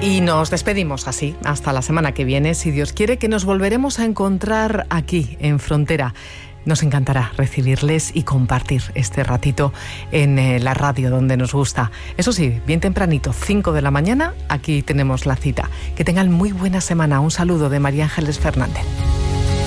Y nos despedimos así, hasta la semana que viene, si Dios quiere, que nos volveremos a encontrar aquí, en Frontera. Nos encantará recibirles y compartir este ratito en la radio donde nos gusta. Eso sí, bien tempranito, 5 de la mañana, aquí tenemos la cita. Que tengan muy buena semana. Un saludo de María Ángeles Fernández.